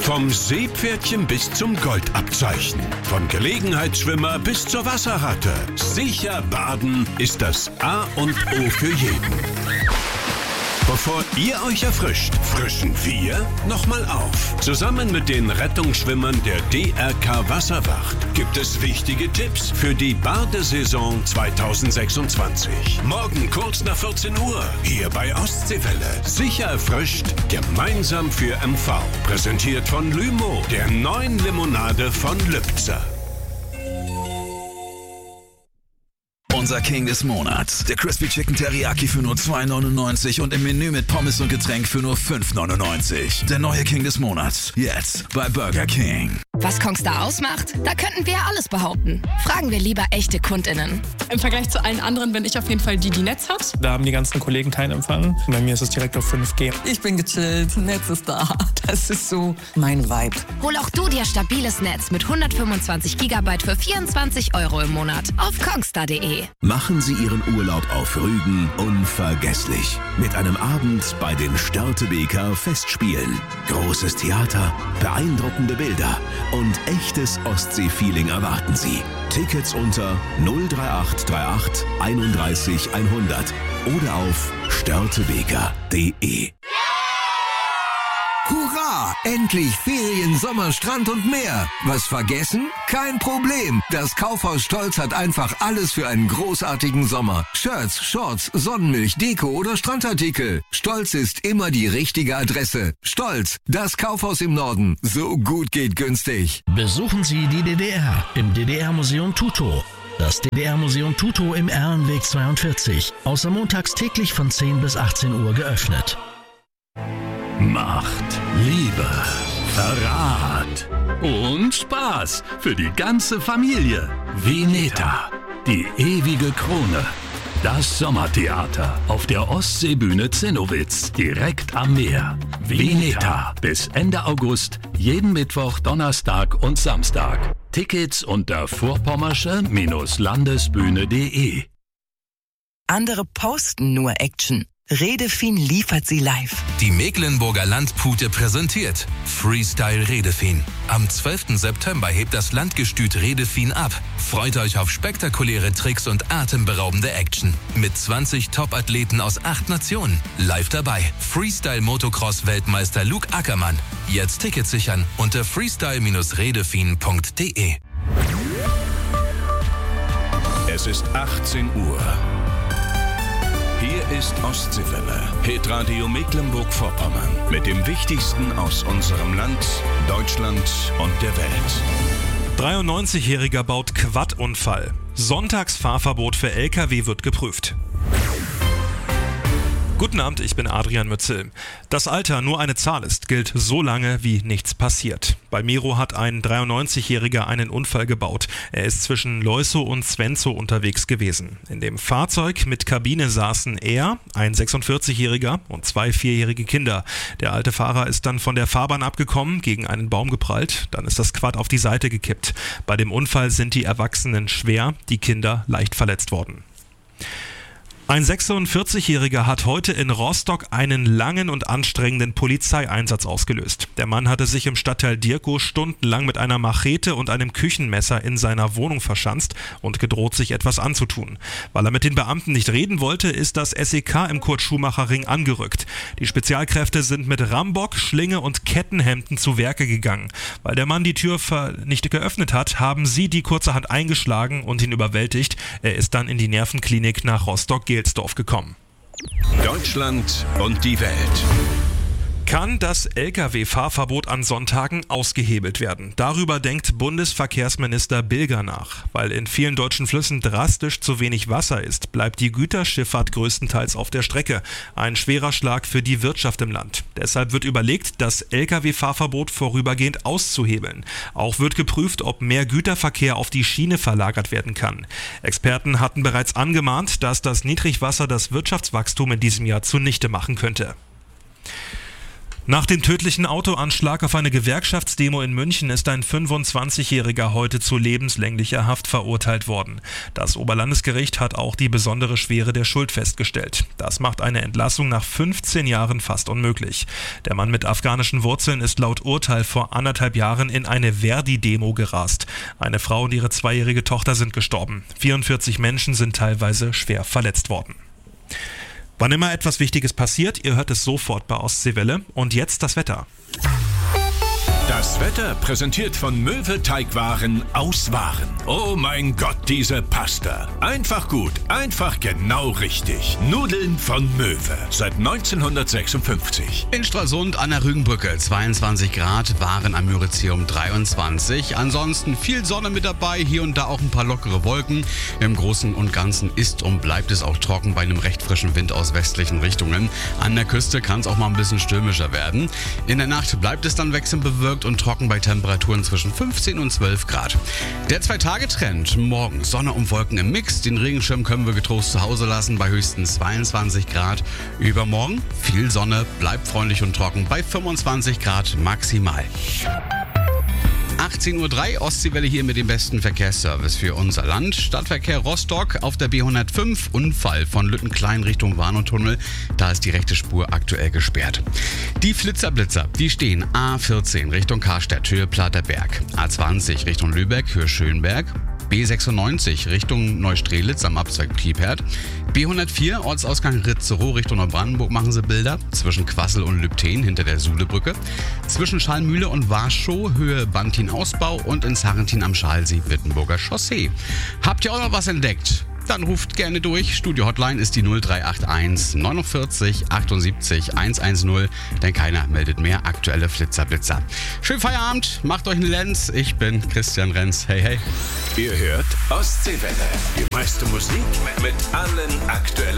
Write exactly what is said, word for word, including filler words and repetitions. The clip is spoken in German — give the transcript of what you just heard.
Vom Seepferdchen bis zum Goldabzeichen. Von Gelegenheitsschwimmer bis zur Wasserratte. Sicher baden ist das A und O für jeden. Bevor ihr euch erfrischt, frischen wir nochmal auf. Zusammen mit den Rettungsschwimmern der D R K Wasserwacht gibt es wichtige Tipps für die Badesaison zweitausendsechsundzwanzig. Morgen kurz nach vierzehn Uhr, hier bei Ostseewelle. Sicher erfrischt, gemeinsam für M V. Präsentiert von Lymo, der neuen Limonade von Lübzer. Unser King des Monats. Der Crispy Chicken Teriyaki für nur zwei neunundneunzig und im Menü mit Pommes und Getränk für nur fünf neunundneunzig. Der neue King des Monats. Jetzt bei Burger King. Was Kongstar ausmacht? Da könnten wir ja alles behaupten. Fragen wir lieber echte KundInnen. Im Vergleich zu allen anderen bin ich auf jeden Fall die, die Netz hat. Da haben die ganzen Kollegen keinen Empfang. Bei mir ist es direkt auf fünf G. Ich bin gechillt, Netz ist da. Das ist so mein Vibe. Hol auch du dir stabiles Netz mit hundertfünfundzwanzig Gigabyte für vierundzwanzig Euro im Monat auf kongstar punkt de. Machen Sie Ihren Urlaub auf Rügen unvergesslich. Mit einem Abend bei den Störtebeker Festspielen. Großes Theater, beeindruckende Bilder und echtes Ostsee-Feeling erwarten Sie. Tickets unter null drei acht drei acht einunddreißig hundert oder auf störtebeker punkt de. Hurra! Endlich Ferien, Sommer, Strand und mehr. Was vergessen? Kein Problem. Das Kaufhaus Stolz hat einfach alles für einen großartigen Sommer. Shirts, Shorts, Sonnenmilch, Deko oder Strandartikel. Stolz ist immer die richtige Adresse. Stolz, das Kaufhaus im Norden. So gut geht günstig. Besuchen Sie die D D R im D D R-Museum Tutow. Das D D R-Museum Tutow im Erlenweg zweiundvierzig. Außer montags täglich von zehn bis achtzehn Uhr geöffnet. Macht, Liebe, Verrat und Spaß für die ganze Familie. Veneta, die ewige Krone. Das Sommertheater auf der Ostseebühne Zinnowitz, direkt am Meer. Veneta, bis Ende August, jeden Mittwoch, Donnerstag und Samstag. Tickets unter vorpommersche-landesbühne punkt de. Andere posten nur Action. Redefin liefert sie live. Die Mecklenburger Landpute präsentiert Freestyle Redefin. Am zwölften September hebt das Landgestüt Redefin ab. Freut euch auf spektakuläre Tricks und atemberaubende Action. Mit zwanzig Top-Athleten aus acht Nationen. Live dabei Freestyle-Motocross-Weltmeister Luke Ackermann. Jetzt Tickets sichern unter freestyle redefin punkt de. Es ist achtzehn Uhr. Hier ist Ostseewelle, Hitradio Mecklenburg-Vorpommern, mit dem Wichtigsten aus unserem Land, Deutschland und der Welt. dreiundneunzigjähriger baut Quad-Unfall. Sonntagsfahrverbot für L K W wird geprüft. Guten Abend, ich bin Adrian Mützel. Das Alter nur eine Zahl ist, gilt so lange, wie nichts passiert. Bei Miro hat ein dreiundneunzigjähriger einen Unfall gebaut. Er ist zwischen Leusow und Zwenzow unterwegs gewesen. In dem Fahrzeug mit Kabine saßen er, ein sechsundvierzigjähriger und zwei vierjährige Kinder. Der alte Fahrer ist dann von der Fahrbahn abgekommen, gegen einen Baum geprallt. Dann ist das Quad auf die Seite gekippt. Bei dem Unfall sind die Erwachsenen schwer, die Kinder leicht verletzt worden. Ein sechsundvierzigjähriger hat heute in Rostock einen langen und anstrengenden Polizeieinsatz ausgelöst. Der Mann hatte sich im Stadtteil Dirkow stundenlang mit einer Machete und einem Küchenmesser in seiner Wohnung verschanzt und gedroht, sich etwas anzutun. Weil er mit den Beamten nicht reden wollte, ist das S E K im Kurt-Schumacher-Ring angerückt. Die Spezialkräfte sind mit Rambock, Schlinge und Kettenhemden zu Werke gegangen. Weil der Mann die Tür nicht geöffnet hat, haben sie die kurzerhand eingeschlagen und ihn überwältigt. Er ist dann in die Nervenklinik nach Rostock-Gelsdorf gekommen. Deutschland und die Welt. Kann das L K W-Fahrverbot an Sonntagen ausgehebelt werden? Darüber denkt Bundesverkehrsminister Bilger nach. Weil in vielen deutschen Flüssen drastisch zu wenig Wasser ist, bleibt die Güterschifffahrt größtenteils auf der Strecke. Ein schwerer Schlag für die Wirtschaft im Land. Deshalb wird überlegt, das L K W-Fahrverbot vorübergehend auszuhebeln. Auch wird geprüft, ob mehr Güterverkehr auf die Schiene verlagert werden kann. Experten hatten bereits angemahnt, dass das Niedrigwasser das Wirtschaftswachstum in diesem Jahr zunichte machen könnte. Nach dem tödlichen Autoanschlag auf eine Gewerkschaftsdemo in München ist ein fünfundzwanzigjähriger heute zu lebenslänglicher Haft verurteilt worden. Das Oberlandesgericht hat auch die besondere Schwere der Schuld festgestellt. Das macht eine Entlassung nach fünfzehn Jahren fast unmöglich. Der Mann mit afghanischen Wurzeln ist laut Urteil vor anderthalb Jahren in eine Verdi-Demo gerast. Eine Frau und ihre zweijährige Tochter sind gestorben. vierundvierzig Menschen sind teilweise schwer verletzt worden. Wann immer etwas Wichtiges passiert, ihr hört es sofort bei Ostseewelle. Und jetzt das Wetter. Das Wetter präsentiert von Möwe Teigwaren aus Waren. Oh mein Gott, diese Pasta. Einfach gut, einfach genau richtig. Nudeln von Möwe. Seit neunzehnhundertsechsundfünfzig. In Stralsund an der Rügenbrücke zweiundzwanzig Grad, Waren am Myrizium dreiundzwanzig. Ansonsten viel Sonne mit dabei, hier und da auch ein paar lockere Wolken. Im Großen und Ganzen ist und bleibt es auch trocken bei einem recht frischen Wind aus westlichen Richtungen. An der Küste kann es auch mal ein bisschen stürmischer werden. In der Nacht bleibt es dann wechselnd bewölkt und trocken bei Temperaturen zwischen fünfzehn und zwölf Grad. Der Zwei-Tage-Trend. Morgen Sonne und Wolken im Mix. Den Regenschirm können wir getrost zu Hause lassen bei höchstens zweiundzwanzig Grad. Übermorgen viel Sonne, bleibt freundlich und trocken bei fünfundzwanzig Grad maximal. achtzehn Uhr drei, Ostseewelle hier mit dem besten Verkehrsservice für unser Land. Stadtverkehr Rostock auf der B hundertfünf, Unfall von Lüttenklein Richtung Warnow-Tunnel. Da ist die rechte Spur aktuell gesperrt. Die Flitzer-Blitzer, die stehen A vierzehn Richtung Karstadt, Höhe Platerberg. A zwanzig Richtung Lübeck, Höhe Schönberg. B sechsundneunzig Richtung Neustrelitz am Abzweig Piepert. B hundertvier Ortsausgang Ritzerow Richtung Neubrandenburg machen sie Bilder. Zwischen Quassel und Lübten hinter der Suhlebrücke. Zwischen Schallmühle und Warschau Höhe Bantin-Ausbau und in Sarrentin am Schalsee Wittenburger Chaussee. Habt ihr auch noch was entdeckt? Dann ruft gerne durch. Studio-Hotline ist die null drei acht eins neunundvierzig achtundsiebzig hundertzehn, denn keiner meldet mehr aktuelle Flitzer-Blitzer. Schönen Feierabend, macht euch einen Lenz. Ich bin Christian Renz. Hey, hey. Ihr hört Ostseewelle. Die meiste Musik mit allen aktuellen